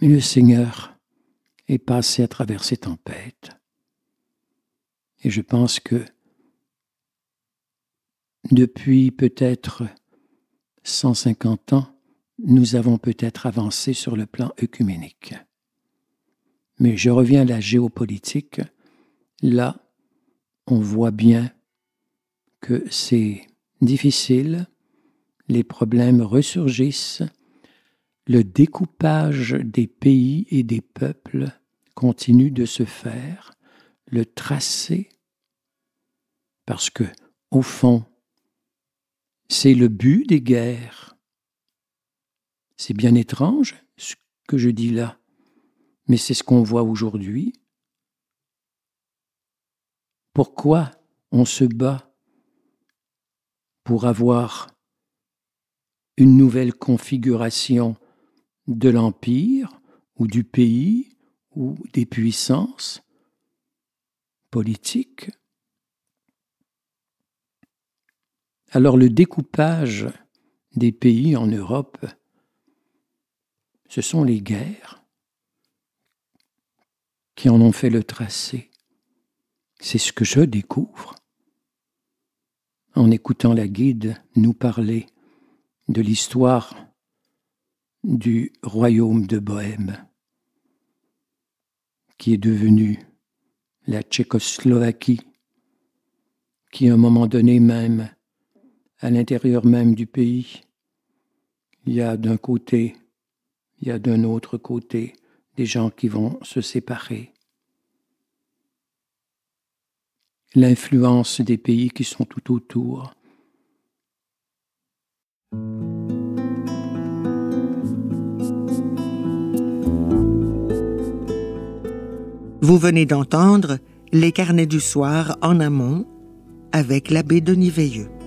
Mais le Seigneur est passé à travers ces tempêtes. Et je pense que depuis peut-être 150 ans, nous avons peut-être avancé sur le plan œcuménique. Mais je reviens à la géopolitique. Là, on voit bien que c'est difficile, les problèmes ressurgissent, le découpage des pays et des peuples continue de se faire, le tracé, parce que, au fond, c'est le but des guerres. C'est bien étrange ce que je dis là, mais c'est ce qu'on voit aujourd'hui. Pourquoi on se bat pour avoir une nouvelle configuration de l'empire ou du pays ou des puissances politiques? Alors le découpage des pays en Europe, ce sont les guerres qui en ont fait le tracé. C'est ce que je découvre en écoutant la guide nous parler de l'histoire du royaume de Bohême, qui est devenu la Tchécoslovaquie, qui à un moment donné même, à l'intérieur même du pays, il y a d'un côté, il y a d'un autre côté des gens qui vont se séparer. L'influence des pays qui sont tout autour. Vous venez d'entendre Les Carnets du soir en amont avec l'abbé Denis Veilleux.